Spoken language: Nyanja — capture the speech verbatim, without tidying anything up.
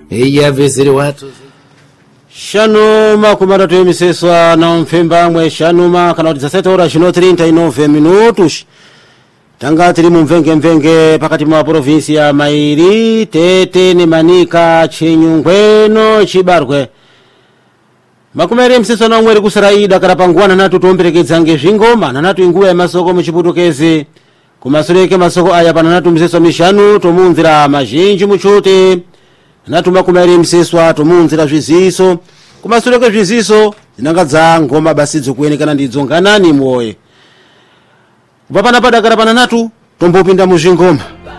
iya vezere watu Shanu makumara tu miseswa na mfemba mwe shanu ma kana utisaseta ora shino trinta inove minutos. Tanga tiri mvenge mvenge pakati mwa provinsi ya Mairi, Tete ni Manika, Chinyungweno, Chibarwe. Makumere mseswa na umweri kusaraida karapanguana natu tuomperekedza ngezvingoma na natu inguwa ya masoko muchiputukezi. Kumasureke masoko aya pana natu mseswa mishanu tomunzira mazhinji muchote. Natu makumere mseswa tomunzira zviziso. Kumasureke zviziso zinangadza ngoma basi dzokuonekana ndidzo nganani moye. Kupapana padakara pana natu tombopinda muzvingoma.